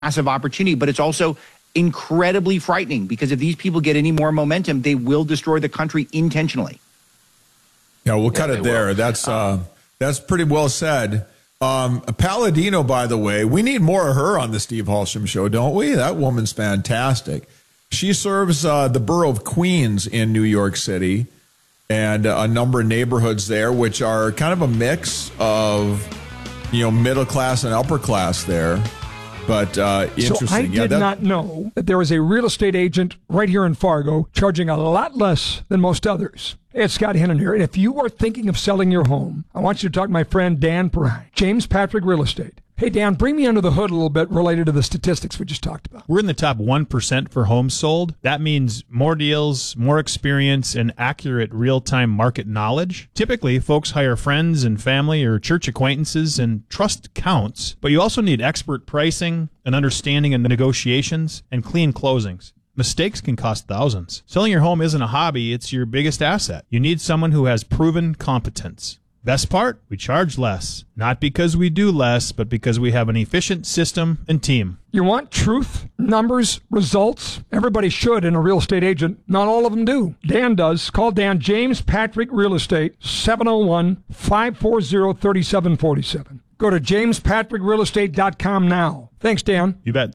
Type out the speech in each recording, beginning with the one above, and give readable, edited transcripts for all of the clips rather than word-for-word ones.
massive opportunity, but it's also incredibly frightening because if these people get any more momentum, they will destroy the country intentionally. Yeah, we'll cut it there. That's pretty well said. Palladino, by the way, we need more of her on the Steve Halsham Show, don't we? That woman's fantastic. She serves the borough of Queens in New York City and a number of neighborhoods there, which are kind of a mix of, middle class and upper class there. But interesting. So I did not know that there was a real estate agent right here in Fargo charging a lot less than most others. Hey, it's Scott Hennon here. And if you are thinking of selling your home, I want you to talk to my friend Dan Perrine, James Patrick Real Estate. Hey, Dan, bring me under the hood a little bit related to the statistics we just talked about. We're in the top 1% for homes sold. That means more deals, more experience, and accurate real-time market knowledge. Typically, folks hire friends and family or church acquaintances, and trust counts. But you also need expert pricing, an understanding of negotiations, and clean closings. Mistakes can cost thousands. Selling your home isn't a hobby, it's your biggest asset. You need someone who has proven competence. Best part? We charge less. Not because we do less, but because we have an efficient system and team. You want truth, numbers, results? Everybody should in a real estate agent. Not all of them do. Dan does. Call Dan, James Patrick Real Estate, 701-540-3747. Go to jamespatrickrealestate.com now. Thanks, Dan. You bet.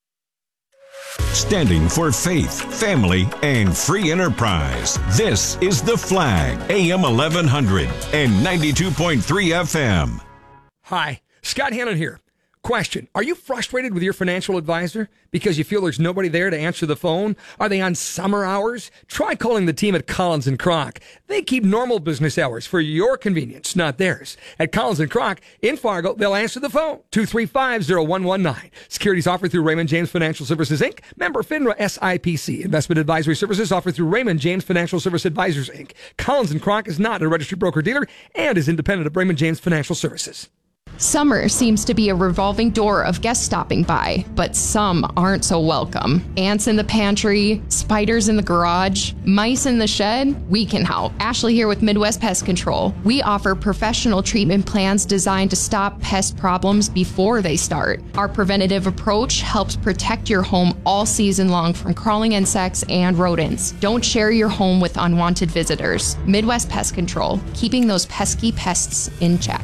Standing for faith, family, and free enterprise. This is The Flag, AM 1100 and 92.3 FM. Hi, Scott Hannon here. Question, are you frustrated with your financial advisor because you feel there's nobody there to answer the phone? Are they on summer hours? Try calling the team at Collins & Kroc. They keep normal business hours for your convenience, not theirs. At Collins & Kroc in Fargo, they'll answer the phone, 235-0119. Securities offered through Raymond James Financial Services, Inc., member FINRA SIPC. Investment advisory services offered through Raymond James Financial Service Advisors, Inc. Collins & Kroc is not a registered broker-dealer and is independent of Raymond James Financial Services. Summer seems to be a revolving door of guests stopping by, but some aren't so welcome. Ants in the pantry, spiders in the garage, mice in the shed, we can help. Ashley here with Midwest Pest Control. We offer professional treatment plans designed to stop pest problems before they start. Our preventative approach helps protect your home all season long from crawling insects and rodents. Don't share your home with unwanted visitors. Midwest Pest Control, keeping those pesky pests in check.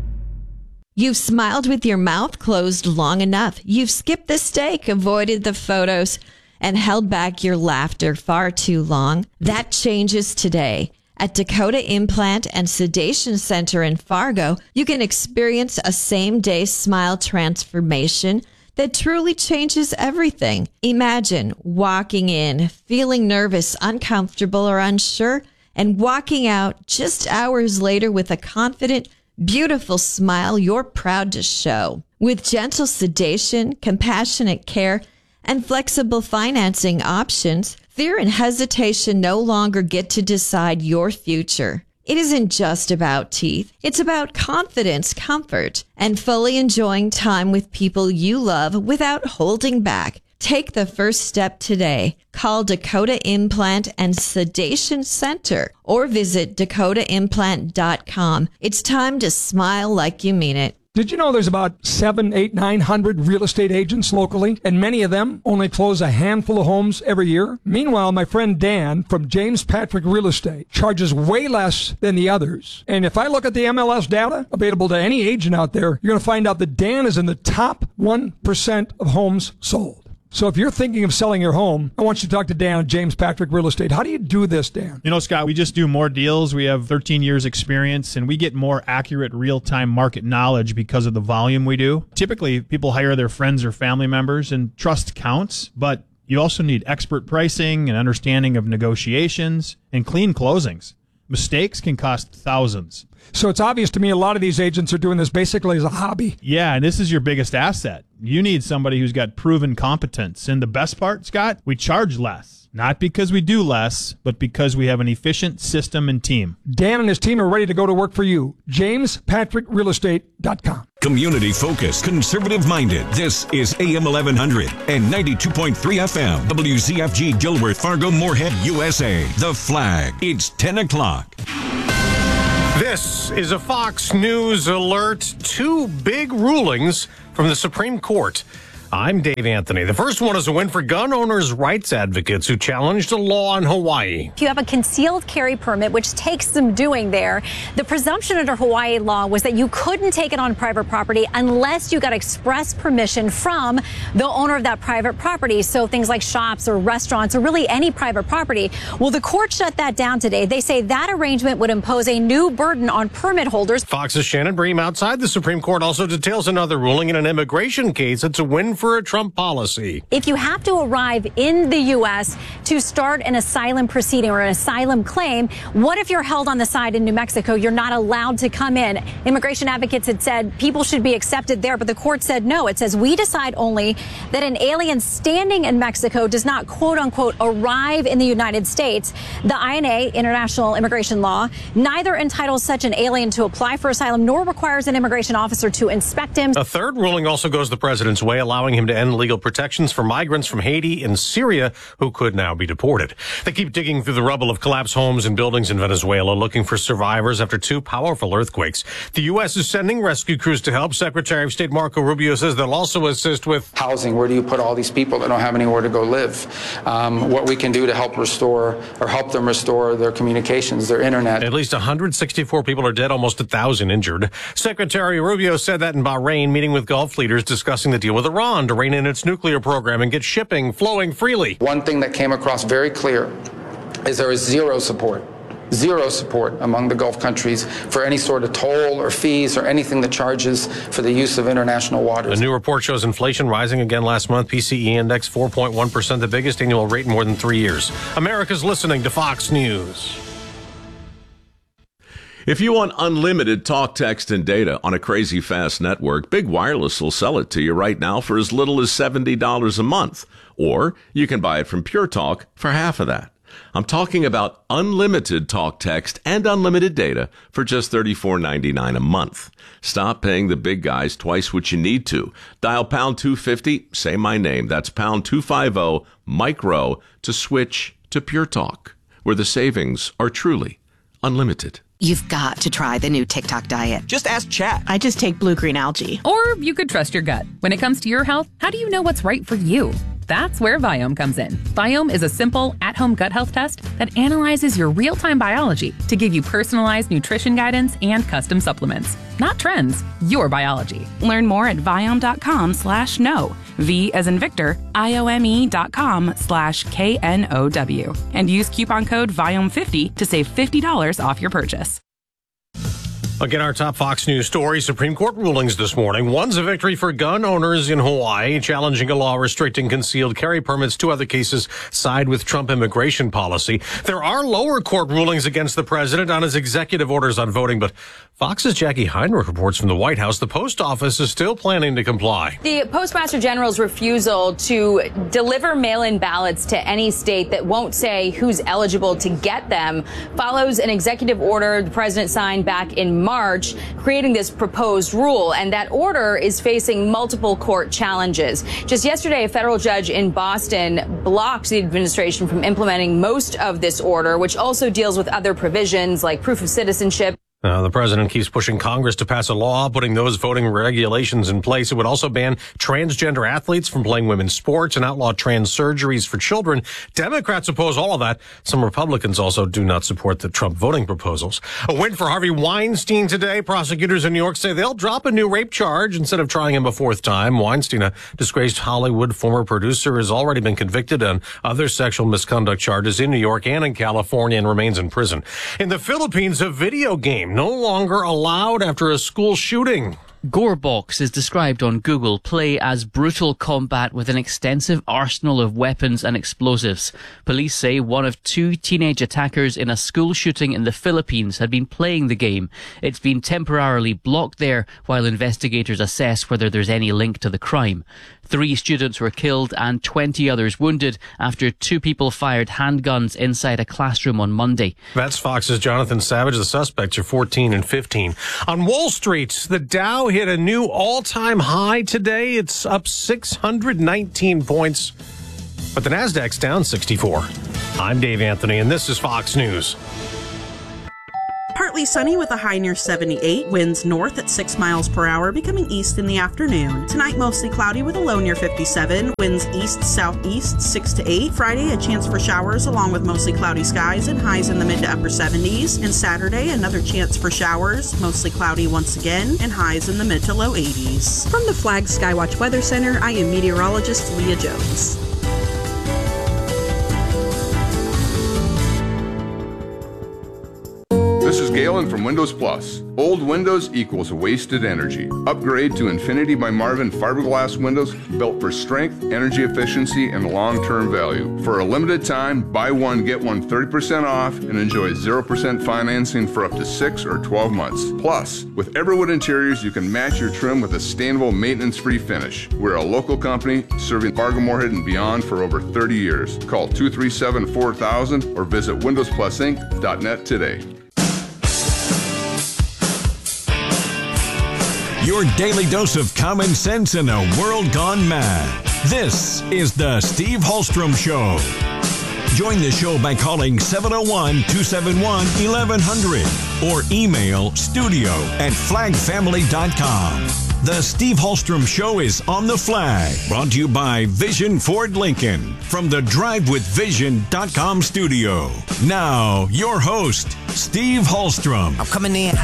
You've smiled with your mouth closed long enough. You've skipped the steak, avoided the photos, and held back your laughter far too long. That changes today. At Dakota Implant and Sedation Center in Fargo, you can experience a same-day smile transformation that truly changes everything. Imagine walking in, feeling nervous, uncomfortable, or unsure, and walking out just hours later with a confident, beautiful smile you're proud to show. With gentle sedation, compassionate care, and flexible financing options, fear and hesitation no longer get to decide your future. It isn't just about teeth. It's about confidence, comfort, and fully enjoying time with people you love without holding back. Take the first step today. Call Dakota Implant and Sedation Center or visit dakotaimplant.com. It's time to smile like you mean it. Did you know there's about 900 real estate agents locally, and many of them only close a handful of homes every year? Meanwhile, my friend Dan from James Patrick Real Estate charges way less than the others. And if I look at the MLS data available to any agent out there, you're going to find out that Dan is in the top 1% of homes sold. So if you're thinking of selling your home, I want you to talk to Dan at James Patrick Real Estate. How do you do this, Dan? You know, Scott, we just do more deals. We have 13 years experience, and we get more accurate real-time market knowledge because of the volume we do. Typically, people hire their friends or family members, and trust counts, but you also need expert pricing and understanding of negotiations and clean closings. Mistakes can cost thousands. So it's obvious to me a lot of these agents are doing this basically as a hobby. Yeah, and this is your biggest asset. You need somebody who's got proven competence. And the best part, Scott, we charge less. Not because we do less, but because we have an efficient system and team. Dan and his team are ready to go to work for you. JamesPatrickRealEstate.com. Community focused, conservative minded. This is AM 1100 and 92.3 FM. WZFG Gilworth, Fargo, Moorhead, USA. The Flag. It's 10 o'clock. This is a Fox News alert. Two big rulings from the Supreme Court I'm Dave Anthony. The first one is a win for gun owners' rights advocates who challenged a law in Hawaii. If you have a concealed carry permit, which takes some doing there, the presumption under Hawaii law was that you couldn't take it on private property unless you got express permission from the owner of that private property. So things like shops or restaurants or really any private property. Well, the court shut that down today. They say that arrangement would impose a new burden on permit holders. Fox's Shannon Bream outside the Supreme Court also details another ruling in an immigration case. It's a win for a Trump policy. If you have to arrive in the U.S. to start an asylum proceeding or an asylum claim, what if you're held on the side in New Mexico? You're not allowed to come in. Immigration advocates had said people should be accepted there, but the court said no. It says we decide only that an alien standing in Mexico does not, quote unquote, arrive in the United States. The INA, International Immigration Law, neither entitles such an alien to apply for asylum nor requires an immigration officer to inspect him. A third ruling also goes the president's way, allowing him to end legal protections for migrants from Haiti and Syria who could now be deported. They keep digging through the rubble of collapsed homes and buildings in Venezuela, looking for survivors after two powerful earthquakes. The U.S. is sending rescue crews to help. Secretary of State Marco Rubio says they'll also assist with housing. Where do you put all these people that don't have anywhere to go live? What we can do to help restore or help them restore their communications, their internet. At least 164 people are dead, almost 1,000 injured. Secretary Rubio said that in Bahrain, meeting with Gulf leaders discussing the deal with Iran to rein in its nuclear program and get shipping flowing freely. One thing that came across very clear is there is zero support among the Gulf countries for any sort of toll or fees or anything that charges for the use of international waters. A new report shows inflation rising again last month. PCE index 4.1%, the biggest annual rate in more than 3 years. America's listening to Fox News. If you want unlimited talk, text, and data on a crazy fast network, Big Wireless will sell it to you right now for as little as $70 a month. Or you can buy it from Pure Talk for half of that. I'm talking about unlimited talk, text, and unlimited data for just $34.99 a month. Stop paying the big guys twice what you need to. Dial pound 250, say my name. That's pound 250, micro, to switch to Pure Talk, where the savings are truly unlimited. You've got to try the new TikTok diet. Just ask Chat. I just take blue-green algae. Or you could trust your gut. When it comes to your health, how do you know what's right for you? That's where Viome comes in. Viome is a simple, at-home gut health test that analyzes your real-time biology to give you personalized nutrition guidance and custom supplements. Not trends, your biology. Learn more at Viome.com/know. V as in Victor, IOME.com/KNOW. And use coupon code Viome50 to save $50 off your purchase. Again, our top Fox News story, Supreme Court rulings this morning. One's a victory for gun owners in Hawaii, challenging a law restricting concealed carry permits. Two other cases side with Trump immigration policy. There are lower court rulings against the president on his executive orders on voting, but Fox's Jackie Heinrich reports from the White House the post office is still planning to comply. The Postmaster General's refusal to deliver mail-in ballots to any state that won't say who's eligible to get them follows an executive order the president signed back in March, creating this proposed rule. And that order is facing multiple court challenges. Just yesterday, a federal judge in Boston blocked the administration from implementing most of this order, which also deals with other provisions like proof of citizenship. The president keeps pushing Congress to pass a law putting those voting regulations in place. It would also ban transgender athletes from playing women's sports and outlaw trans surgeries for children. Democrats oppose all of that. Some Republicans also do not support the Trump voting proposals. A win for Harvey Weinstein today. Prosecutors in New York say they'll drop a new rape charge instead of trying him a fourth time. Weinstein, a disgraced Hollywood former producer, has already been convicted on other sexual misconduct charges in New York and in California and remains in prison. In the Philippines, a video game no longer allowed after a school shooting. Gorebox is described on Google Play as brutal combat with an extensive arsenal of weapons and explosives. Police say one of two teenage attackers in a school shooting in the Philippines had been playing the game. It's been temporarily blocked there while investigators assess whether there's any link to the crime. 3 students were killed and 20 others wounded after 2 people fired handguns inside a classroom on Monday. That's Fox's Jonathan Savage. The suspects are 14 and 15. On Wall Street, the Dow hit a new all-time high today. It's up 619 points, but the Nasdaq's down 64. I'm Dave Anthony, and this is Fox News. Partly Partly sunny with a high near 78. Winds north at 6 miles per hour, becoming east in the afternoon. Tonight, mostly cloudy with a low near 57. Winds east-southeast 6 to 8. Friday, a chance for showers along with mostly cloudy skies and highs in the mid to upper 70s. And Saturday, another chance for showers, mostly cloudy once again, and highs in the mid to low 80s. From the Flag Skywatch Weather Center, I am meteorologist Leah Jones. This is Galen from Windows Plus. Old windows equals wasted energy. Upgrade to Infinity by Marvin fiberglass windows built for strength, energy efficiency, and long-term value. For a limited time, buy one, get one 30% off and enjoy 0% financing for up to 6 or 12 months. Plus, with Everwood Interiors, you can match your trim with a sustainable, maintenance-free finish. We're a local company serving Fargo, Moorhead, and beyond for over 30 years. Call 237-4000 or visit windowsplusinc.net today. Your daily dose of common sense in a world gone mad. This is the Steve Hallstrom Show. Join the show by calling 701-271-1100 or email studio@flagfamily.com. The Steve Hallstrom Show is on the Flag, brought to you by Vision Ford Lincoln from the DriveWithVision.com studio. Now, your host, Steve Hallstrom. I'm coming in.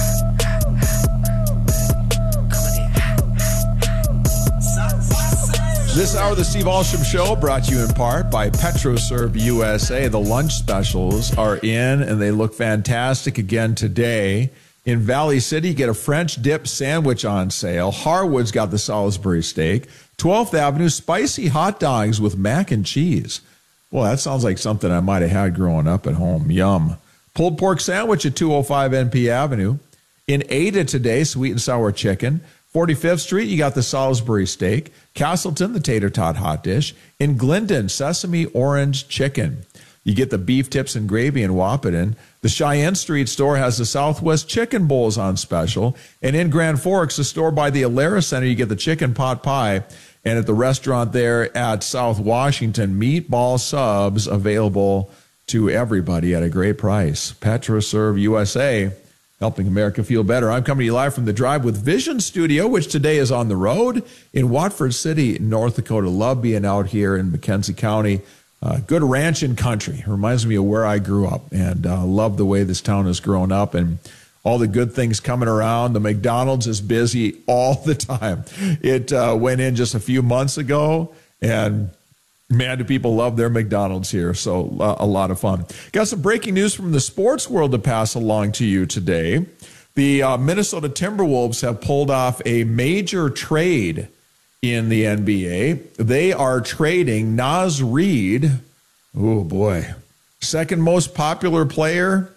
This hour of the Steve Hallstrom Show brought to you in part by PetroServe USA. The lunch specials are in, and they look fantastic again today. In Valley City, you get a French dip sandwich on sale. Harwood's got the Salisbury steak. 12th Avenue, spicy hot dogs with mac and cheese. Well, that sounds like something I might have had growing up at home. Yum. Pulled pork sandwich at 205 NP Avenue. In Ada today, sweet and sour chicken. 45th Street, you got the Salisbury steak. Castleton, the tater tot hot dish. In Glendon, sesame orange chicken. You get the beef tips and gravy in Wahpeton. The Cheyenne Street store has the Southwest chicken bowls on special. And in Grand Forks, the store by the Alara Center, you get the chicken pot pie. And at the restaurant there at South Washington, meatball subs available to everybody at a great price. PetroServe USA, helping America feel better. I'm coming to you live from the Drive with Vision studio, which today is on the road in Watford City, North Dakota. Love being out here in McKenzie County. Good ranching country. Reminds me of where I grew up, and love the way this town has grown up and all the good things coming around. The McDonald's is busy all the time. It went in just a few months ago, and man, do people love their McDonald's here. So a lot of fun. Got some breaking news from the sports world to pass along to you today. The Minnesota Timberwolves have pulled off a major trade in the NBA. They are trading Naz Reid. Oh, boy. Second most popular player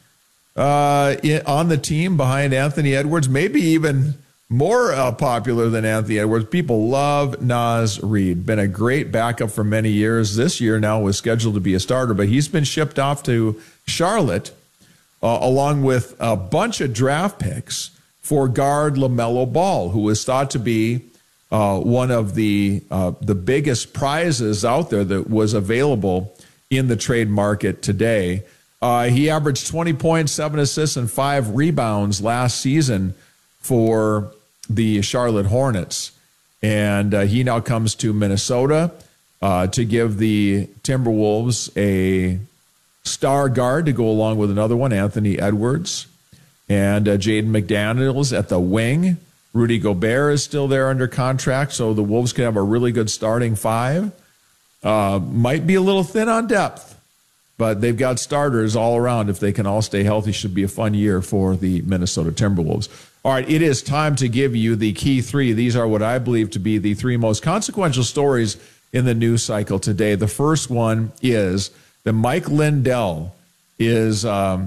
on the team behind Anthony Edwards, maybe even more popular than Anthony Edwards. People love Naz Reid. Been a great backup for many years. This year now was scheduled to be a starter, but he's been shipped off to Charlotte along with a bunch of draft picks for guard LaMelo Ball, who is thought to be one of the biggest prizes out there that was available in the trade market today. He averaged 20 points, 7 assists, and 5 rebounds last season for the Charlotte Hornets. And he now comes to Minnesota to give the Timberwolves a star guard to go along with another one, Anthony Edwards, and Jaden McDaniels at the wing. Rudy Gobert is still there under contract, so the Wolves could have a really good starting 5. Might be a little thin on depth, but they've got starters all around. If they can all stay healthy, should be a fun year for the Minnesota Timberwolves. All right, it is time to give you the key 3. These are what I believe to be the 3 most consequential stories in the news cycle today. The first one is that Mike Lindell has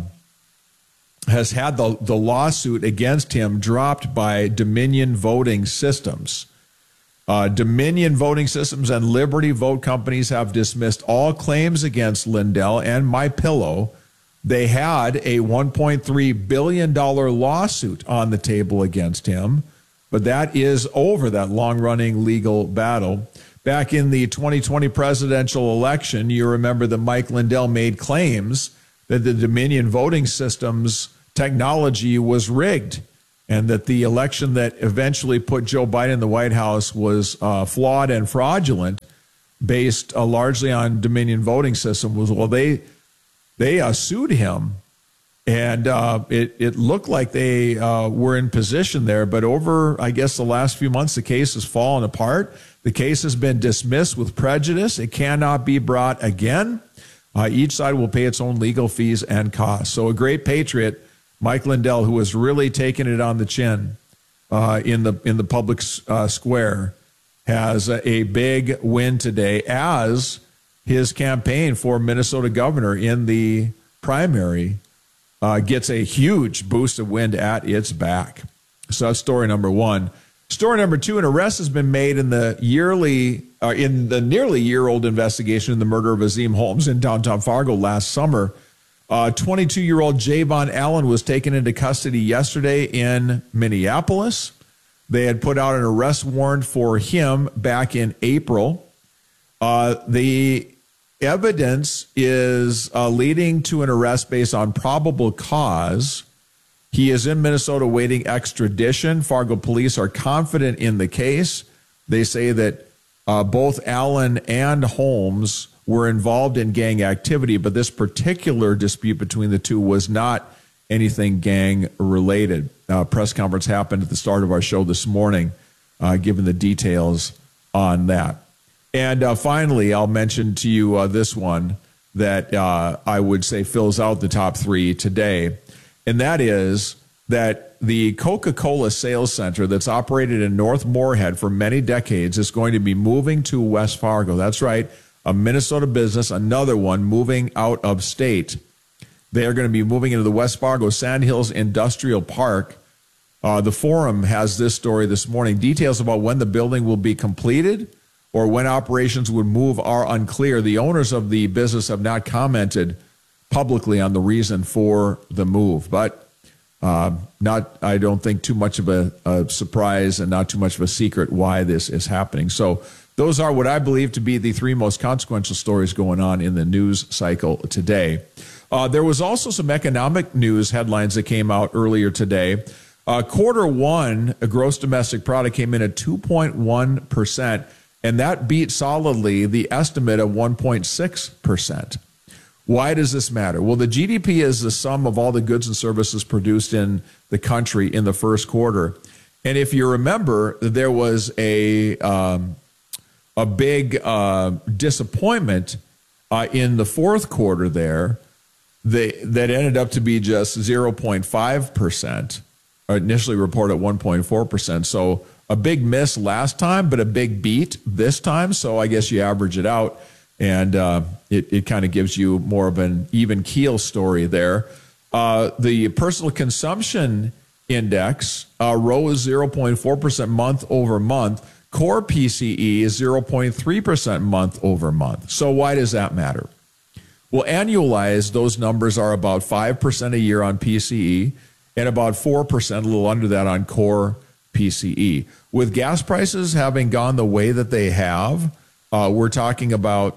had the lawsuit against him dropped by Dominion Voting Systems. Dominion Voting Systems and Liberty Vote Companies have dismissed all claims against Lindell and MyPillow. They had a $1.3 billion lawsuit on the table against him, but that is over, that long-running legal battle. Back in the 2020 presidential election, you remember that Mike Lindell made claims that the Dominion Voting Systems technology was rigged and that the election that eventually put Joe Biden in the White House was flawed and fraudulent, based largely on Dominion voting system. They sued him, and it looked like they were in position there. But over, I guess, the last few months, the case has fallen apart. The case has been dismissed with prejudice. It cannot be brought again. Each side will pay its own legal fees and costs. So a great patriot, Mike Lindell, who has really taken it on the chin in the public square, has a big win today as his campaign for Minnesota governor in the primary gets a huge boost of wind at its back. So that's story number one. Story number two: an arrest has been made in the nearly year-old investigation in the murder of Azim Holmes in downtown Fargo last summer. 22-year-old Javon Allen was taken into custody yesterday in Minneapolis. They had put out an arrest warrant for him back in April. The evidence is leading to an arrest based on probable cause. He is in Minnesota waiting extradition. Fargo police are confident in the case. They say that both Allen and Holmes were involved in gang activity, but this particular dispute between the two was not anything gang related. Press conference happened at the start of our show this morning, given the details on that. And finally, I'll mention to you this one that I would say fills out the top three today. And that is that the Coca-Cola sales center that's operated in North Moorhead for many decades is going to be moving to West Fargo. That's right. A Minnesota business, another one moving out of state. They are going to be moving into the West Fargo Sandhills Industrial Park. The Forum has this story this morning. Details about when the building will be completed or when operations would move are unclear. The owners of the business have not commented publicly on the reason for the move, but I don't think too much of a surprise and not too much of a secret why this is happening. So those are what I believe to be the three most consequential stories going on in the news cycle today. There was also some economic news headlines that came out earlier today. Quarter one, a gross domestic product came in at 2.1%, and that beat solidly the estimate of 1.6%. Why does this matter? Well, the GDP is the sum of all the goods and services produced in the country in the first quarter. And if you remember, there was a big disappointment in the fourth quarter there that ended up to be just 0.5%, initially reported at 1.4%. So a big miss last time, but a big beat this time. So I guess you average it out, and it kind of gives you more of an even keel story there. The personal consumption index rose 0.4% month over month. Core PCE is 0.3% month over month. So why does that matter? Well, annualized, those numbers are about 5% a year on PCE and about 4%, a little under that, on core PCE. With gas prices having gone the way that they have, we're talking about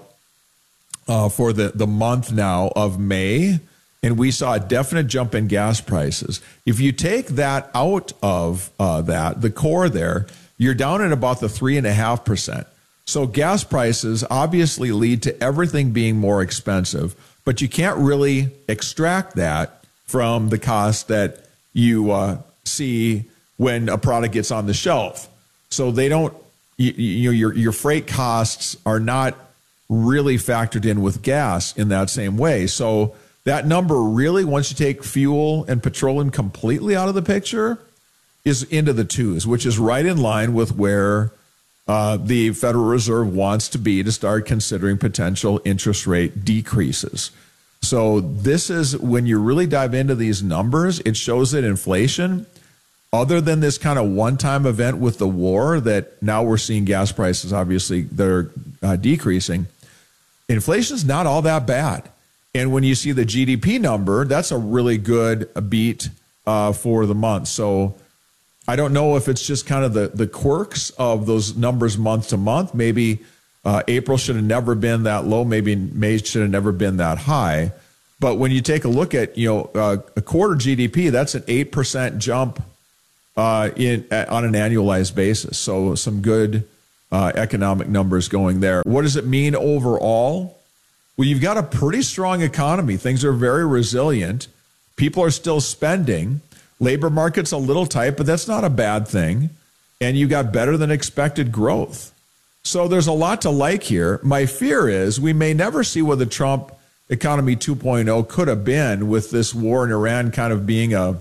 for the month now of May, and we saw a definite jump in gas prices. If you take that out of the core there, you're down at about the 3.5%. So gas prices obviously lead to everything being more expensive, but you can't really extract that from the cost that you see when a product gets on the shelf. So they don't, your freight costs are not really factored in with gas in that same way. So that number really, once you take fuel and petroleum completely out of the picture, is into the twos, which is right in line with where the Federal Reserve wants to be to start considering potential interest rate decreases. So this is, when you really dive into these numbers, it shows that inflation, other than this kind of one-time event with the war, that now we're seeing gas prices, obviously, they're decreasing. Inflation is not all that bad. And when you see the GDP number, that's a really good beat for the month. So I don't know if it's just kind of the quirks of those numbers month to month. Maybe April should have never been that low. Maybe May should have never been that high. But when you take a look at, a quarter GDP, that's an 8% jump on an annualized basis. So some good economic numbers going there. What does it mean overall? Well, you've got a pretty strong economy. Things are very resilient. People are still spending. Labor market's a little tight, but that's not a bad thing. And you got better than expected growth. So there's a lot to like here. My fear is we may never see what the Trump economy 2.0 could have been, with this war in Iran kind of being an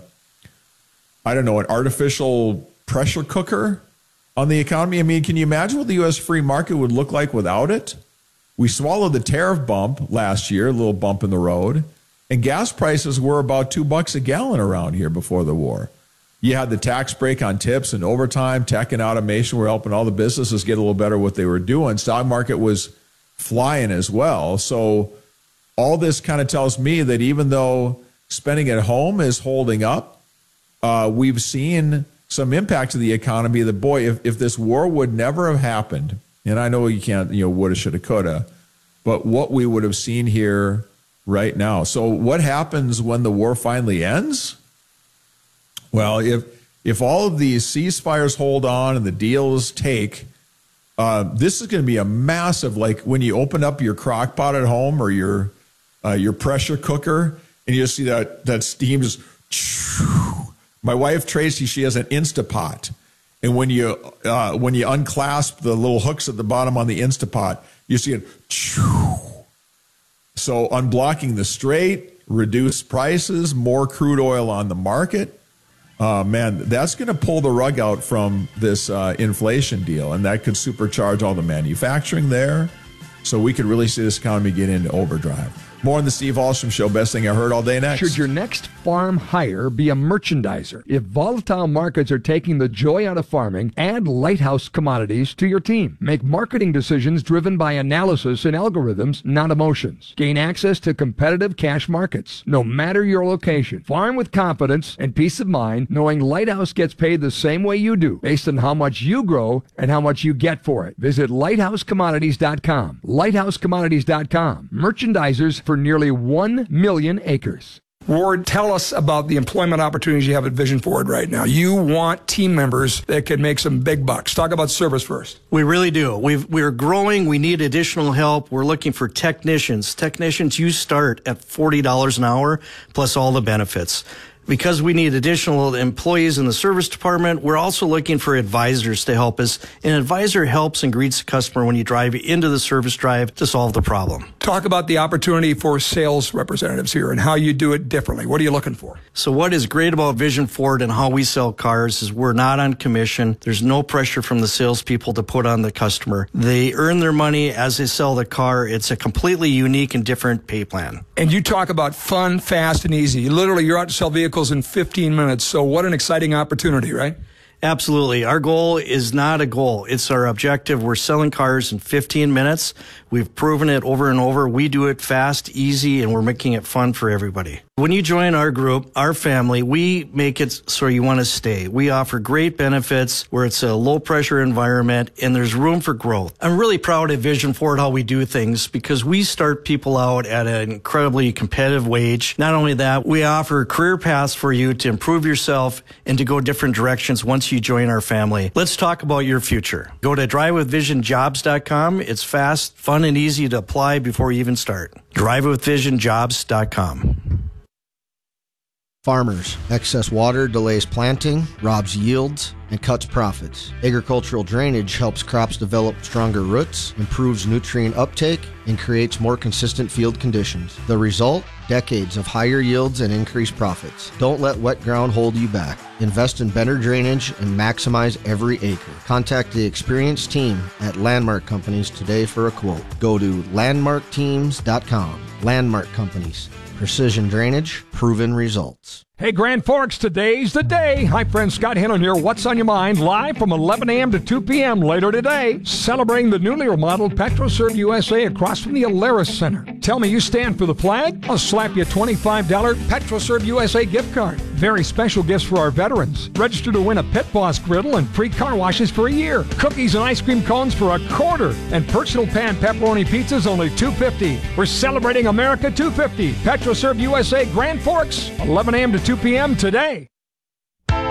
artificial pressure cooker on the economy. I mean, can you imagine what the U.S. free market would look like without it? We swallowed the tariff bump last year, a little bump in the road, and gas prices were about $2 a gallon around here before the war. You had the tax break on tips and overtime. Tech and automation were helping all the businesses get a little better what they were doing. Stock market was flying as well. So all this kind of tells me that even though spending at home is holding up, we've seen some impact to the economy. That, boy, if this war would never have happened, and I know you can't, woulda, shoulda, coulda, but what we would have seen here right now. So what happens when the war finally ends? Well, if all of these ceasefires hold on and the deals take, this is going to be a massive, like when you open up your crock pot at home or your pressure cooker and you see that steam just. My wife Tracy, she has an Instapot, and when you unclasp the little hooks at the bottom on the Instapot, you see it. So unblocking the strait, reduce prices, more crude oil on the market. Man, that's going to pull the rug out from this inflation deal, and that could supercharge all the manufacturing there. So we could really see this economy get into overdrive. More on the Steve Hallstrom Show. Best thing I heard all day next. Should your next farm hire be a merchandiser? If volatile markets are taking the joy out of farming, add Lighthouse Commodities to your team. Make marketing decisions driven by analysis and algorithms, not emotions. Gain access to competitive cash markets, no matter your location. Farm with confidence and peace of mind, knowing Lighthouse gets paid the same way you do, based on how much you grow and how much you get for it. Visit lighthousecommodities.com. Lighthousecommodities.com. Merchandisers for nearly 1 million acres. Ward, tell us about the employment opportunities you have at Vision Ford right now. You want team members that can make some big bucks. Talk about service first. We really do. We're growing. We need additional help. We're looking for technicians. Technicians, you start at $40 an hour plus all the benefits. Because we need additional employees in the service department, we're also looking for advisors to help us. An advisor helps and greets the customer when you drive into the service drive to solve the problem. Talk about the opportunity for sales representatives here and how you do it differently. What are you looking for? So what is great about Vision Ford and how we sell cars is we're not on commission. There's no pressure from the salespeople to put on the customer. They earn their money as they sell the car. It's a completely unique and different pay plan. And you talk about fun, fast, and easy. Literally, you're out to sell vehicles in 15 minutes. So what an exciting opportunity, right? Absolutely. Our goal is not a goal. It's our objective. We're selling cars in 15 minutes. We've proven it over and over. We do it fast, easy, and we're making it fun for everybody. When you join our group, our family, we make it so you want to stay. We offer great benefits where it's a low pressure environment and there's room for growth. I'm really proud of Vision Ford how we do things because we start people out at an incredibly competitive wage. Not only that, we offer career paths for you to improve yourself and to go different directions once you join our family. Let's talk about your future. Go to drivewithvisionjobs.com. It's fast, fun, and easy to apply before you even start. drivewithvisionjobs.com. Farmers. Excess water delays planting, robs yields, and cuts profits. Agricultural drainage helps crops develop stronger roots, improves nutrient uptake, and creates more consistent field conditions. The result? Decades of higher yields and increased profits. Don't let wet ground hold you back. Invest in better drainage and maximize every acre. Contact the experienced team at Landmark Companies today for a quote. Go to landmarkteams.com. Landmark Companies. Precision drainage, proven results. Hey, Grand Forks, today's the day. Hi, friend, Scott Hannon here. What's on your mind? Live from 11 a.m. to 2 p.m. later today, celebrating the newly remodeled PetroServe USA across from the Alaris Center. Tell me you stand for the flag, I'll slap you a $25 PetroServe USA gift card. Very special gifts for our veterans. Register to win a Pit Boss griddle and free car washes for a year. Cookies and ice cream cones for $1.25. And personal pan pepperoni pizzas only $2.50. We're celebrating America 250. PetroServe USA, Grand Forks, 11 a.m. to 2 p.m. today.